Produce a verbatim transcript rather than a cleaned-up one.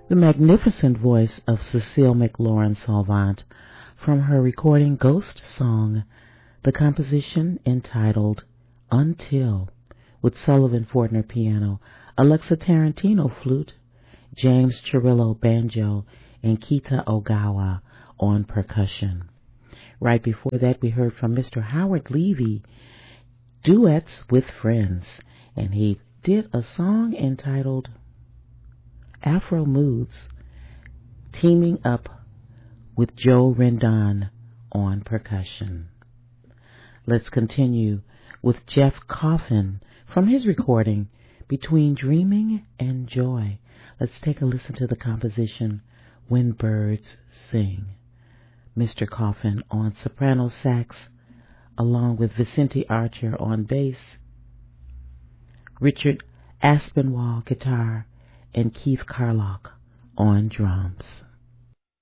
The magnificent voice of Cecile McLaurin Salvant from her recording Ghost Song, the composition entitled Until, with Sullivan Fortner piano, Alexa Tarantino flute, James Chirillo banjo, and Kita Ogawa on percussion. Right before that, we heard from Mister Howard Levy, Duets with Friends, and he did a song entitled Afro Moods, teaming up with Joe Rendon on percussion. Let's continue with Jeff Coffin from his recording Between Dreaming and Joy. Let's take a listen to the composition When Birds Sing. Mister Coffin on soprano sax, along with Vicente Archer on bass, Richard Aspinwall guitar, and Keith Carlock on drums.